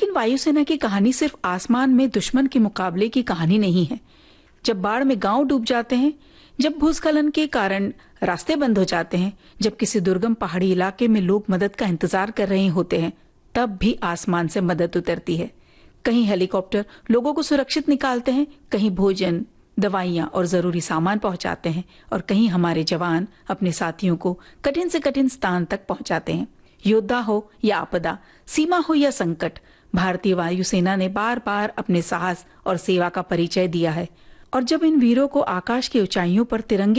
लेकिन वायुसेना की कहानी सिर्फ आसमान में दुश्मन के मुकाबले की कहानी नहीं है। जब बाढ़ में गांव डूब जाते हैं, जब भूस्खलन के कारण रास्ते बंद हो जाते हैं, जब किसी दुर्गम पहाड़ी इलाके में लोग मदद का इंतजार कर रहे होते हैं, तब भी आसमान से मदद उतरती है। कहीं हेलीकॉप्टर लोगों को सुरक्षित निकालते हैं, कहीं भोजन, दवाइयां और जरूरी सामान पहुंचाते हैं, और कहीं हमारे जवान अपने साथियों को कठिन से कठिन स्थान तक पहुंचाते हैं। योद्धा हो या आपदा, सीमा हो या संकट, भारतीय वायुसेना ने बार बार अपने साहस और सेवा का परिचय दिया है। और जब इन वीरों को आकाश की ऊंचाइयों पर तिरंगे